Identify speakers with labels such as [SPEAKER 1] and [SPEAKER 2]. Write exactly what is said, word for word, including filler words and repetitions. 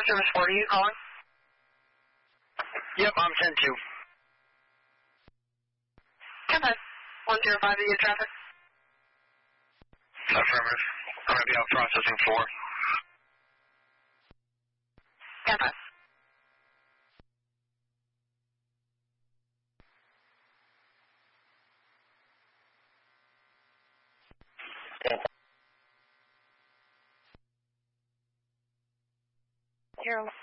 [SPEAKER 1] Service four, are you calling?
[SPEAKER 2] Yep, I'm ten two.
[SPEAKER 1] Come on. one zero five, immediate traffic.
[SPEAKER 2] Affirmative. I'm going to be out processing four.
[SPEAKER 1] Come on. Here.